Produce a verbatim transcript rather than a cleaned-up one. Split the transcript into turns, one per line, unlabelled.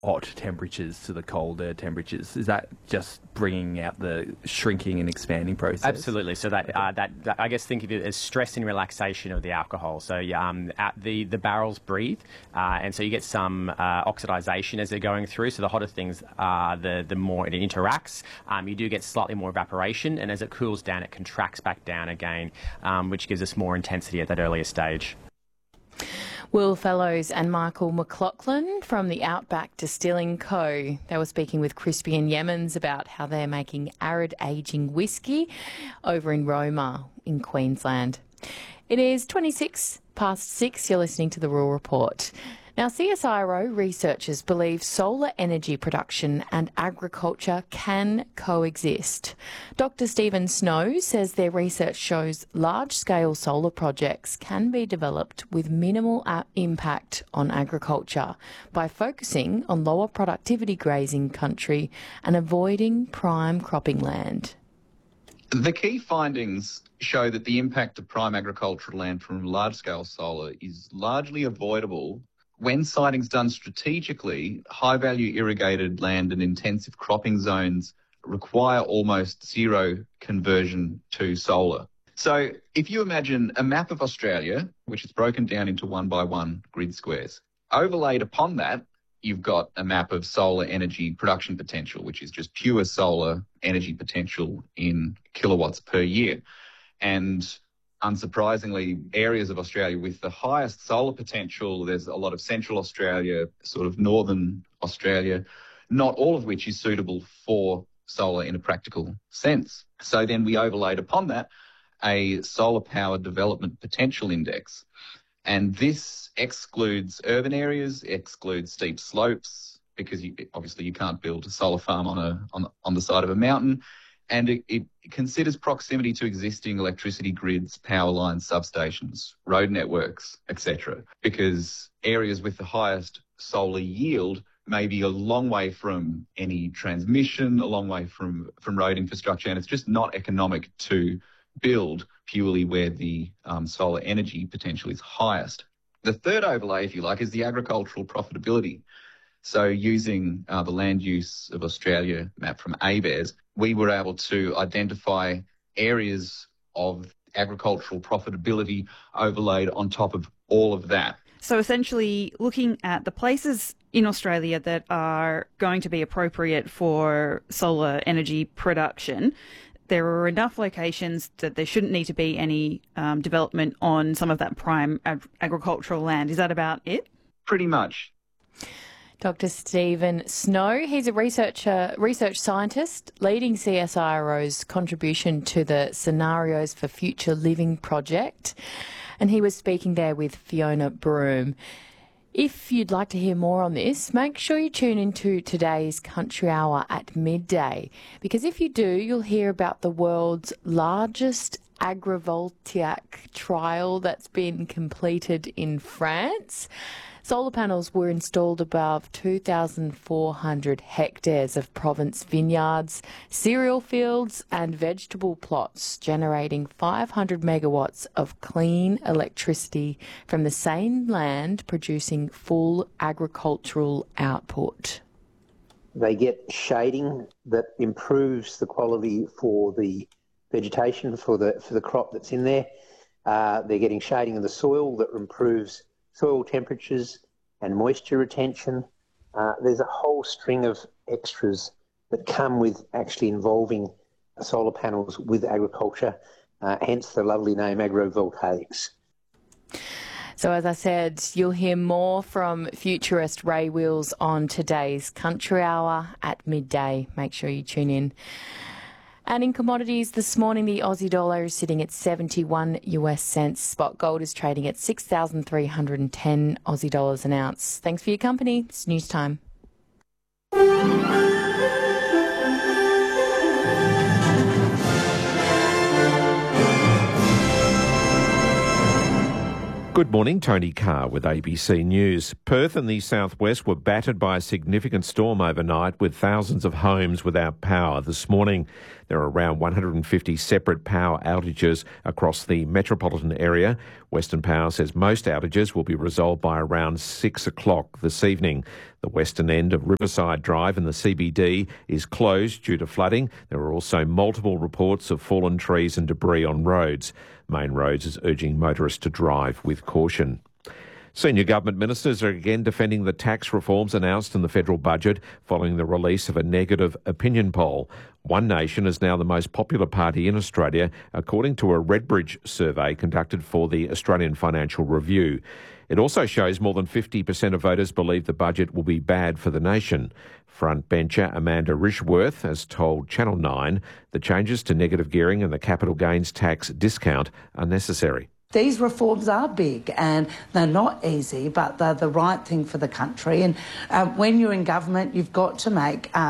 hot temperatures to the colder temperatures? Is that just bringing out the shrinking and expanding process?
Absolutely. So that, uh, that, that I guess think of it as stress and relaxation of the alcohol. So um, at the, the barrels breathe, uh, and so you get some uh, oxidization as they're going through. So the hotter things, uh, the, the more it interacts. Um, you do get slightly more evaporation, and as it cools down, it contracts back down again, um, which gives us more intensity at that earlier stage.
Will Fellows and Michael McLaughlin from the Outback Distilling Co. They were speaking with Crispy and Yemens about how they're making arid aging whiskey over in Roma in Queensland. It is twenty-six past six. You're listening to the Rural Report. Now, C S I R O researchers believe solar energy production and agriculture can coexist. Doctor Stephen Snow says their research shows large-scale solar projects can be developed with minimal impact on agriculture by focusing on lower productivity grazing country and avoiding prime cropping land.
The key findings show that the impact of prime agricultural land from large-scale solar is largely avoidable when siting's done strategically. High-value irrigated land and intensive cropping zones require almost zero conversion to solar. So if you imagine a map of Australia, which is broken down into one by one grid squares, overlaid upon that, you've got a map of solar energy production potential, which is just pure solar energy potential in kilowatts per year. And unsurprisingly, areas of Australia with the highest solar potential, there's a lot of Central Australia, sort of Northern Australia, not all of which is suitable for solar in a practical sense. So then we overlaid upon that a solar power development potential index. And this excludes urban areas, excludes steep slopes, because you, obviously you can't build a solar farm on a on, on the side of a mountain. And it, it considers proximity to existing electricity grids, power lines, substations, road networks, et cetera, because areas with the highest solar yield may be a long way from any transmission, a long way from, from road infrastructure, and it's just not economic to build purely where the um, solar energy potential is highest. The third overlay, if you like, is the agricultural profitability. So using uh, the land use of Australia map from ABARES, we were able to identify areas of agricultural profitability overlaid on top of all of that.
So essentially looking at the places in Australia that are going to be appropriate for solar energy production, there are enough locations that there shouldn't need to be any um, development on some of that prime ag- agricultural land. Is that about it?
Pretty much.
Doctor Stephen Snow, he's a researcher, research scientist leading C S I R O's contribution to the Scenarios for Future Living project, and he was speaking there with Fiona Broom. If you'd like to hear more on this, make sure you tune into today's Country Hour at midday, because if you do, you'll hear about the world's largest agrivoltaic trial that's been completed in France. Solar panels were installed above two thousand four hundred hectares of Provence vineyards, cereal fields and vegetable plots, generating five hundred megawatts of clean electricity from the same land, producing full agricultural output.
They get shading that improves the quality for the vegetation, for the, for the crop that's in there. Uh, they're getting shading of the soil that improves soil temperatures and moisture retention. Uh, there's a whole string of extras that come with actually involving solar panels with agriculture, uh, hence the lovely name agrovoltaics.
So as I said, you'll hear more from futurist Ray Wills on today's Country Hour at midday. Make sure you tune in. And in commodities this morning, the Aussie dollar is sitting at seventy-one US cents. Spot gold is trading at six thousand three hundred ten Aussie dollars an ounce. Thanks for your company. It's news time.
Good morning, Tony Carr with A B C News. Perth and the southwest were battered by a significant storm overnight, with thousands of homes without power this morning. There are around one hundred fifty separate power outages across the metropolitan area. Western Power says most outages will be resolved by around six o'clock this evening. The western end of Riverside Drive in the C B D is closed due to flooding. There are also multiple reports of fallen trees and debris on roads. Main Roads is urging motorists to drive with caution. Senior government ministers are again defending the tax reforms announced in the federal budget following the release of a negative opinion poll. One Nation is now the most popular party in Australia, according to a Redbridge survey conducted for the Australian Financial Review. It also shows more than fifty percent of voters believe the budget will be bad for the nation. Frontbencher Amanda Rishworth has told Channel nine the changes to negative gearing and the capital gains tax discount are necessary.
These reforms are big and they're not easy, but they're the right thing for the country. And uh, when you're in government, you've got to make